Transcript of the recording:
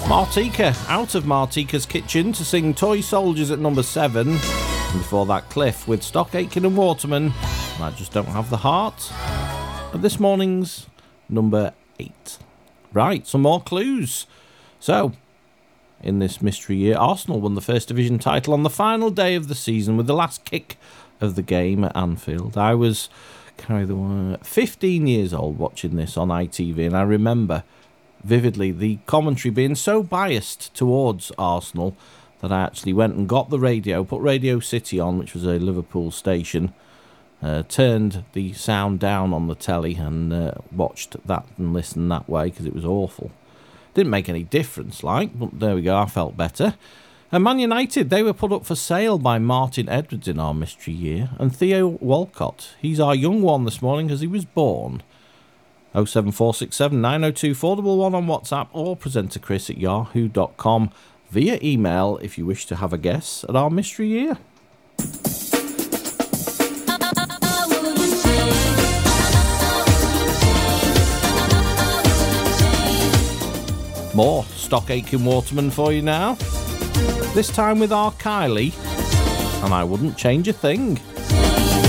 Martika out of Martika's Kitchen to sing Toy Soldiers at number 7. And before that, Cliff with Stock Aitken and Waterman. And I Just Don't Have the Heart. At this morning's number 8. Right, some more clues. So, in this mystery year, Arsenal won the First Division title on the final day of the season with the last kick of the game at Anfield. I was 15 years old watching this on ITV, and I remember vividly the commentary being so biased towards Arsenal that I actually went and got the radio, put Radio City on, which was a Liverpool station, turned the sound down on the telly and watched that and listened that way because it was awful. Didn't make any difference, but there we go, I felt better. And Man United, they were put up for sale by Martin Edwards in our mystery year, and Theo Walcott, he's our young one this morning because he was born. 07467 902 411 on WhatsApp or presenterchris@yahoo.com via email if you wish to have a guess at our mystery year. More Stock Aitken Waterman for you now. This time with our Kylie, and I wouldn't change a thing.